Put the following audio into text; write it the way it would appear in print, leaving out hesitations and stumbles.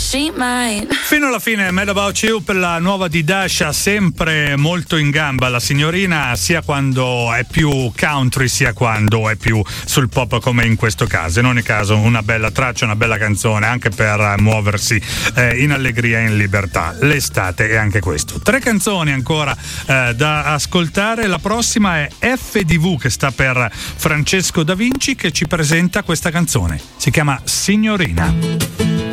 she might. Fino alla fine Mad About You per la nuova di Dasha, sempre molto in gamba la signorina, sia quando è più country sia quando è più sul pop, come in questo caso. In ogni caso una bella traccia, una bella canzone anche per muoversi in allegria e in libertà. L'estate è anche questo. 3 canzoni ancora da ascoltare. La prossima è FDV, che sta per Francesco Da Vinci, che ci presenta questa canzone. Si chiama Signorina.